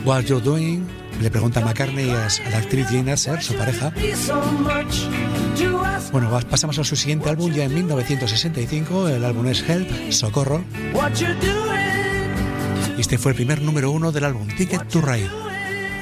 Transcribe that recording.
What You Doing, le pregunta a McCartney a la actriz Jane Asher, su pareja. Bueno, pasamos a su siguiente álbum ya en 1965, el álbum es Help, Socorro. Y este fue el primer número 1 del álbum, Ticket to Ride.